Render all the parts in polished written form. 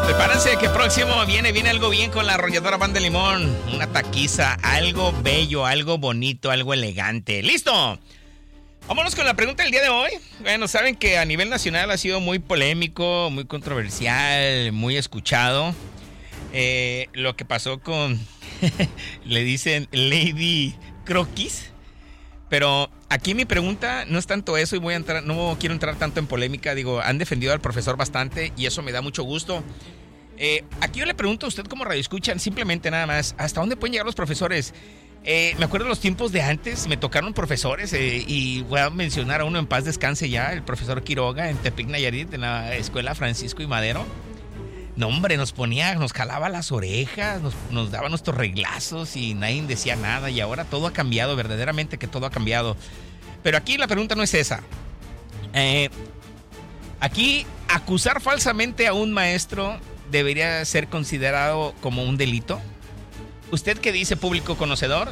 Prepárense que próximo viene algo bien con la arrolladora Pan de Limón. Una taquiza, algo bello, algo bonito, algo elegante. ¡Listo! Vámonos con la pregunta del día de hoy. Bueno, saben que a nivel nacional ha sido muy polémico, muy controversial, muy escuchado. Lo que pasó con, le dicen Lady Croquis. Pero aquí mi pregunta no es tanto eso y no quiero entrar tanto en polémica. Digo, han defendido al profesor bastante y eso me da mucho gusto. Aquí yo le pregunto a usted como radioescuchan, simplemente nada más, ¿hasta dónde pueden llegar los profesores? Me acuerdo de los tiempos de antes, me tocaron profesores y voy a mencionar a uno en paz descanse ya, el profesor Quiroga en Tepic, Nayarit, en la escuela Francisco y Madero. No, hombre, nos jalaba las orejas, nos daba nuestros reglazos y nadie decía nada. Y ahora todo ha cambiado, verdaderamente que todo ha cambiado. Pero aquí la pregunta no es esa. Aquí, acusar falsamente a un maestro debería ser considerado como un delito. ¿Usted qué dice, público conocedor?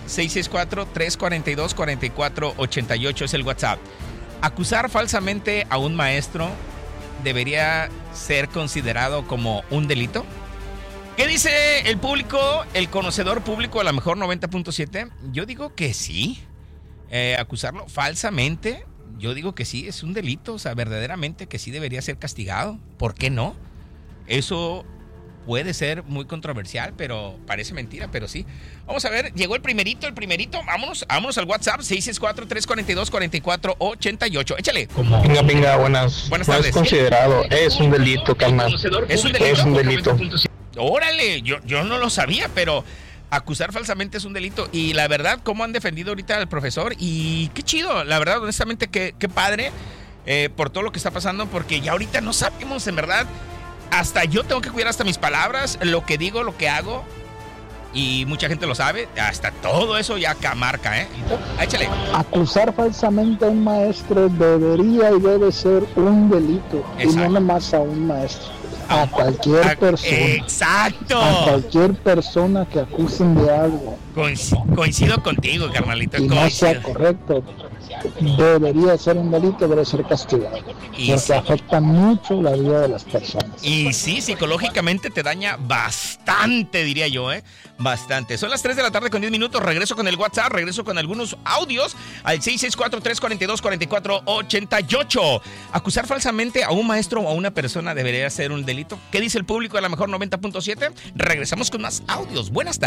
664-342-4488 es el WhatsApp. Acusar falsamente a un maestro debería ser considerado como un delito. ¿Qué dice el público, el conocedor público, a lo mejor 90.7? Yo digo que sí. Acusarlo falsamente, yo digo que sí, es un delito. O sea, verdaderamente que sí debería ser castigado. ¿Por qué no? Eso puede ser muy controversial, pero parece mentira, pero sí. Vamos a ver, llegó el primerito. Vámonos al WhatsApp, 664-342-4488. Échale. Venga, buenas tardes. Es considerado, es un delito, carnal. ¿Es un delito? Es un delito. Órale, yo no lo sabía, pero acusar falsamente es un delito. Y la verdad, cómo han defendido ahorita al profesor. Y qué chido, la verdad, honestamente, qué padre por todo lo que está pasando, porque ya ahorita no sabemos, en verdad. Hasta yo tengo que cuidar hasta mis palabras, lo que digo, lo que hago. Y mucha gente lo sabe. Hasta todo eso ya marca, ¿eh? Échale. Acusar falsamente a un maestro debería y debe ser un delito. Exacto. Y no nomás a un maestro. A cualquier persona. Exacto. A cualquier persona que acusen de algo. Coincido contigo, carnalito. Y no sea correcto. Debería ser un delito, debe ser castigado. Porque sí, afecta mucho la vida de las personas. Y sí, psicológicamente te daña bastante, diría yo, bastante. Son las 3 de la tarde con 10 minutos. Regreso con el WhatsApp, regreso con algunos audios al 664-342-4488. Acusar falsamente a un maestro o a una persona debería ser un delito. ¿Qué dice el público? A lo mejor 90.7. Regresamos con más audios. Buenas tardes.